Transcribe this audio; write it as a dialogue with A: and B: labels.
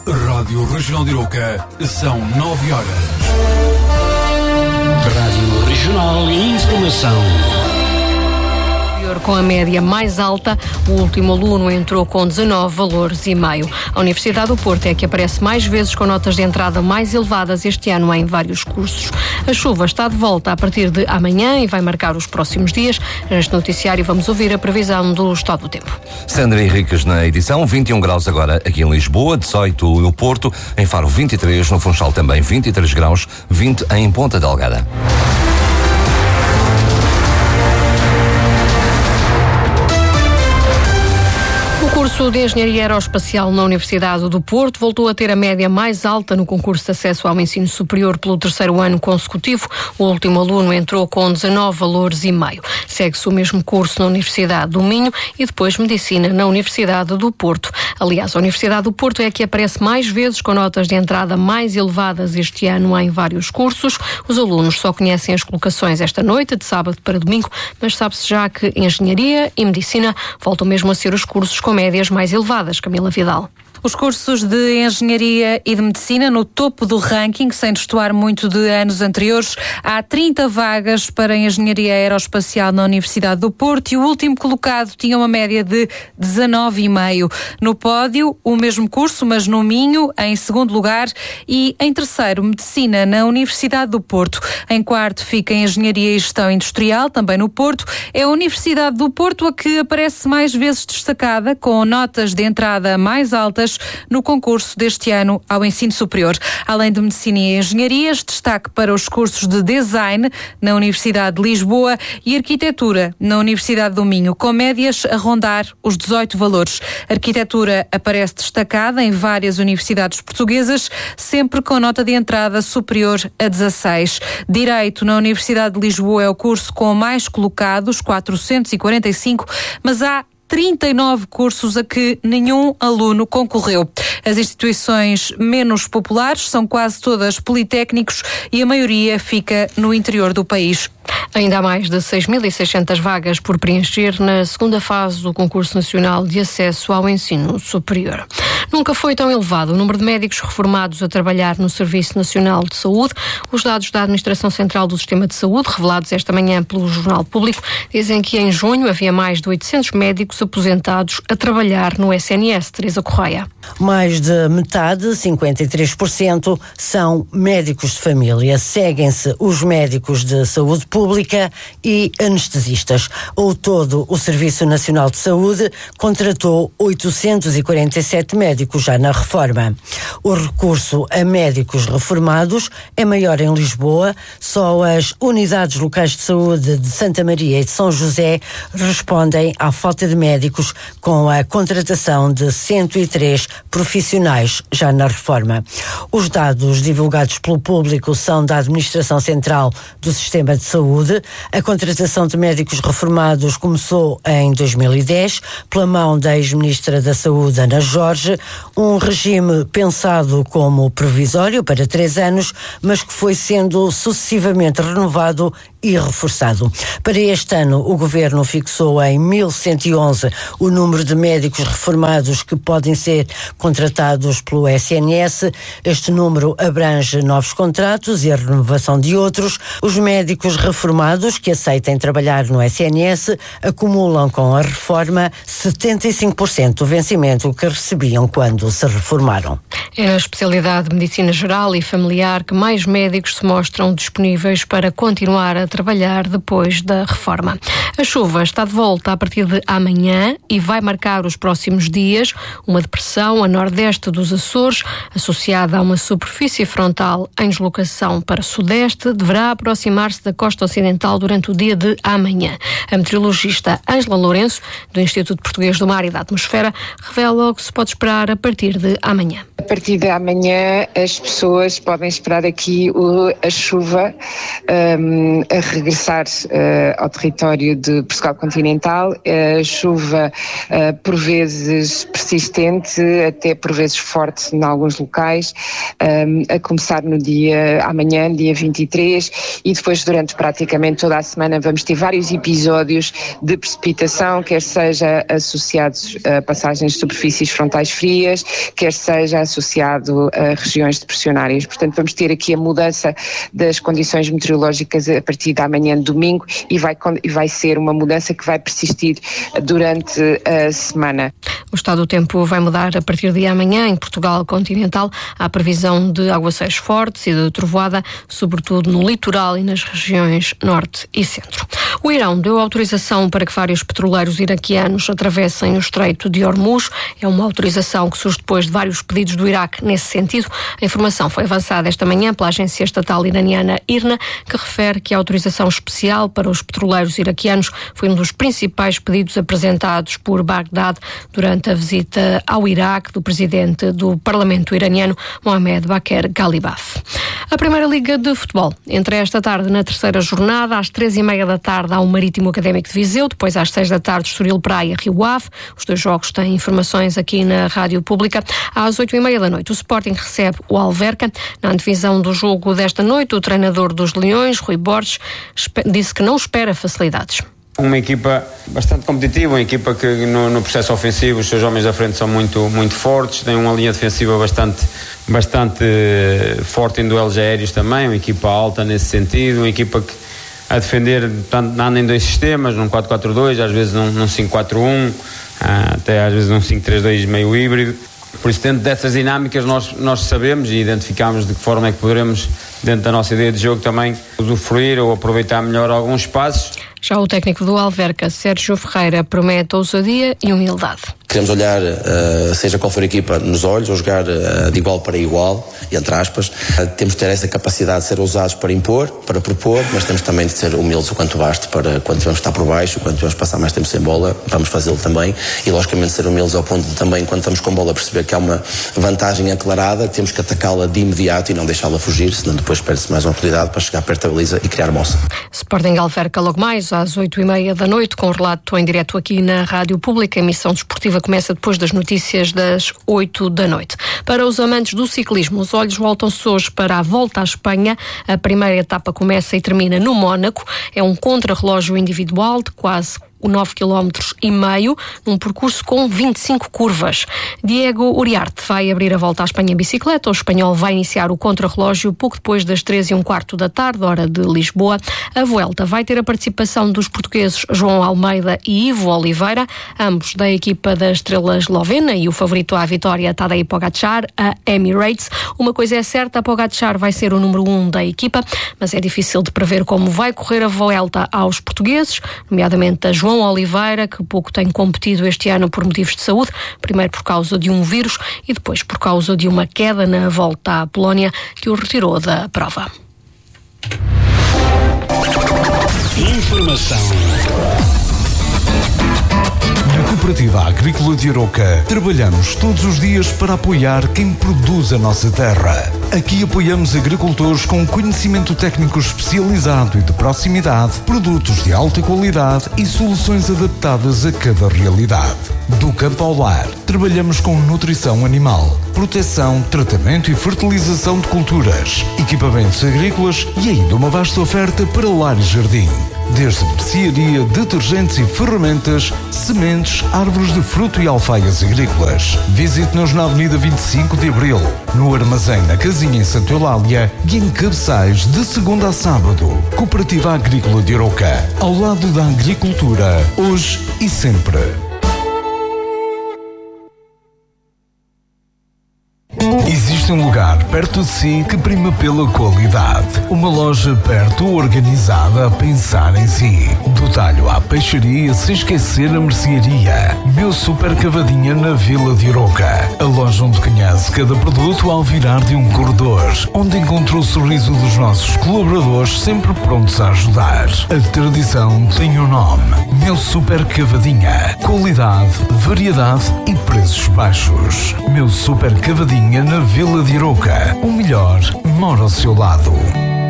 A: Rádio Regional de Arouca, são 9 horas.
B: Rádio Regional e Informação.
C: Com a média mais alta, o último aluno entrou com 19 valores e meio. A Universidade do Porto é que aparece mais vezes com notas de entrada mais elevadas este ano em vários cursos. A chuva está de volta a partir de amanhã e vai marcar os próximos dias. Neste noticiário vamos ouvir a previsão do estado do tempo.
D: Sandra Henriques na edição, 21 graus agora aqui em Lisboa, 18 no Porto, em Faro 23, no Funchal também 23 graus, 20 em Ponta Delgada.
C: O curso de Engenharia Aeroespacial na Universidade do Porto voltou a ter a média mais alta no concurso de acesso ao ensino superior pelo terceiro ano consecutivo. O último aluno entrou com 19 valores e meio. Segue-se o mesmo curso na Universidade do Minho e depois Medicina na Universidade do Porto. Aliás, a Universidade do Porto é a que aparece mais vezes com notas de entrada mais elevadas este ano em vários cursos. Os alunos só conhecem as colocações esta noite, de sábado para domingo, mas sabe-se já que Engenharia e Medicina voltam mesmo a ser os cursos com médias mais elevadas. Camila Vidal.
E: Os cursos de Engenharia e de Medicina no topo do ranking, sem destoar muito de anos anteriores. Há 30 vagas para Engenharia Aeroespacial na Universidade do Porto e o último colocado tinha uma média de 19,5. No pódio, o mesmo curso, mas no Minho, em segundo lugar, e em terceiro, Medicina na Universidade do Porto. Em quarto fica Engenharia e Gestão Industrial, também no Porto. É a Universidade do Porto a que aparece mais vezes destacada, com notas de entrada mais altas no concurso deste ano ao ensino superior. Além de Medicina e Engenharias, destaque para os cursos de Design na Universidade de Lisboa e Arquitetura na Universidade do Minho, com médias a rondar os 18 valores. Arquitetura aparece destacada em várias universidades portuguesas, sempre com nota de entrada superior a 16. Direito na Universidade de Lisboa é o curso com mais colocados, 445, mas há 39 cursos a que nenhum aluno concorreu. As instituições menos populares são quase todas politécnicos e a maioria fica no interior do país.
C: Ainda há mais de 6.600 vagas por preencher na segunda fase do Concurso Nacional de Acesso ao Ensino Superior. Nunca foi tão elevado o número de médicos reformados a trabalhar no Serviço Nacional de Saúde. Os dados da Administração Central do Sistema de Saúde, revelados esta manhã pelo Jornal Público, dizem que em junho havia mais de 800 médicos aposentados a trabalhar no SNS. Teresa Correia.
F: Mais de metade, 53%, são médicos de família. Seguem-se os médicos de saúde pública e anestesistas. Ao todo, o Serviço Nacional de Saúde contratou 847 médicos já na reforma. O recurso a médicos reformados é maior em Lisboa. Só as unidades locais de saúde de Santa Maria e de São José respondem à falta de médicos, com a contratação de 103 profissionais já na reforma. Os dados divulgados pelo público são da Administração Central do Sistema de Saúde. A contratação de médicos reformados começou em 2010, pela mão da ex-ministra da Saúde, Ana Jorge, um regime pensado como provisório para 3 anos, mas que foi sendo sucessivamente renovado e reforçado. Para este ano, o Governo fixou em 1.111 o número de médicos reformados que podem ser contratados pelo SNS. Este número abrange novos contratos e a renovação de outros. Os médicos reformados que aceitem trabalhar no SNS acumulam com a reforma 75% do vencimento que recebiam quando se reformaram.
C: É na especialidade de Medicina Geral e Familiar que mais médicos se mostram disponíveis para continuar a trabalhar depois da reforma. A chuva está de volta a partir de amanhã e vai marcar os próximos dias. Uma depressão a nordeste dos Açores, associada a uma superfície frontal em deslocação para sudeste, deverá aproximar-se da costa ocidental durante o dia de amanhã. A meteorologista Ângela Lourenço, do Instituto Português do Mar e da Atmosfera, revela o que se pode esperar a partir de amanhã.
G: A partir de amanhã as pessoas podem esperar aqui a chuva a regressar ao território de Portugal continental, chuva por vezes persistente, até por vezes forte em alguns locais, a começar no amanhã, dia 23, e depois durante praticamente toda a semana vamos ter vários episódios de precipitação, quer seja associados a passagens de superfícies frontais frias, quer seja associado a regiões depressionárias. Portanto, vamos ter aqui a mudança das condições meteorológicas a partir da manhã de domingo e vai ser uma mudança que vai persistir durante a semana.
C: O estado do tempo vai mudar a partir de amanhã em Portugal continental. Há previsão de aguaceiros fortes e de trovoada, sobretudo no litoral e nas regiões norte e centro. O Irão deu autorização para que vários petroleiros iraquianos atravessem o Estreito de Hormuz. É uma autorização que surge depois de vários pedidos do Iraque nesse sentido. A informação foi avançada esta manhã pela agência estatal iraniana IRNA, que refere que a autorização especial para os petroleiros iraquianos foi um dos principais pedidos apresentados por Bagdade durante a visita ao Iraque do presidente do Parlamento iraniano, Mohamed Baquer Galibaf. A Primeira Liga de Futebol entra esta tarde na terceira jornada. Às 3h30 da tarde há o Marítimo Académico de Viseu, depois às 6 da tarde Estoril Praia, Rio Ave. Os dois jogos têm informações aqui na Rádio Pública. Às 8h30 da noite o Sporting recebe o Alverca. Na antevisão do jogo desta noite, o treinador dos Leões, Rui Borges, disse que não espera facilidades.
H: Uma equipa bastante competitiva, uma equipa que no processo ofensivo os seus homens da frente são muito, muito fortes, tem uma linha defensiva bastante forte em duelos aéreos também, uma equipa alta nesse sentido, uma equipa que a defender anda em dois sistemas, num 4-4-2, às vezes num 5-4-1, até às vezes num 5-3-2 meio híbrido. Por isso, dentro dessas dinâmicas, nós sabemos e identificamos de que forma é que poderemos, dentro da nossa ideia de jogo, também usufruir ou aproveitar melhor alguns espaços.
C: Já o técnico do Alverca, Sérgio Ferreira, promete ousadia e humildade.
I: Queremos olhar, seja qual for a equipa, nos olhos, ou jogar de igual para igual, entre aspas. Temos de ter essa capacidade de ser ousados para impor, para propor, mas temos também de ser humildes o quanto baste para quando vamos estar por baixo, quando vamos passar mais tempo sem bola, vamos fazê-lo também. E logicamente ser humildes ao ponto de também, quando estamos com bola, perceber que há uma vantagem aclarada, temos que atacá-la de imediato e não deixá-la fugir, senão depois perde-se mais uma oportunidade para chegar perto da baliza e criar moça.
C: Sporting Alverca logo mais às 8h30 da noite, com o relato em direto aqui na Rádio Pública. A emissão desportiva começa depois das notícias das 8 da noite. Para os amantes do ciclismo, os olhos voltam-se hoje para a Volta à Espanha. A primeira etapa começa e termina no Mónaco. É um contrarrelógio individual de quase 9,5 km, num percurso com 25 curvas. Diego Uriarte vai abrir a Volta à Espanha em bicicleta. O espanhol vai iniciar o contrarrelógio pouco depois das 3h15 da tarde, hora de Lisboa. A Vuelta vai ter a participação dos portugueses João Almeida e Ivo Oliveira, ambos da equipa da estrela eslovena, e o favorito à vitória, Tadej Pogačar, a Emirates. Uma coisa é certa, a Pogačar vai ser o número 1 da equipa, mas é difícil de prever como vai correr a Vuelta aos portugueses, nomeadamente a João Oliveira, que pouco tem competido este ano por motivos de saúde, primeiro por causa de um vírus e depois por causa de uma queda na volta à Polónia que o retirou da prova.
B: Informação.
A: Na Cooperativa Agrícola de Aroca, trabalhamos todos os dias para apoiar quem produz a nossa terra. Aqui apoiamos agricultores com conhecimento técnico especializado e de proximidade, produtos de alta qualidade e soluções adaptadas a cada realidade. Do campo ao lar, trabalhamos com nutrição animal, proteção, tratamento e fertilização de culturas, equipamentos agrícolas e ainda uma vasta oferta para lar e jardim. Desde mercearia, detergentes e ferramentas, sementes, árvores de fruto e alfaias agrícolas. Visite-nos na Avenida 25 de Abril, no armazém na Casinha em Santa Eulália e em Cabeçais de segunda a sábado. Cooperativa Agrícola de Aroca, ao lado da agricultura, hoje e sempre. Existe um lugar perto de si que prima pela qualidade. Uma loja perto, organizada, a pensar em si. Do talho à peixaria, sem esquecer a mercearia. Meu Super Cavadinha na Vila de Aroca. A loja onde conhece cada produto ao virar de um corredor. Onde encontrou o sorriso dos nossos colaboradores, sempre prontos a ajudar. A tradição tem um nome. Meu Super Cavadinha. Qualidade, variedade e preços baixos. Meu Super Cavadinha na Vila de Aroca. O melhor mora ao seu lado.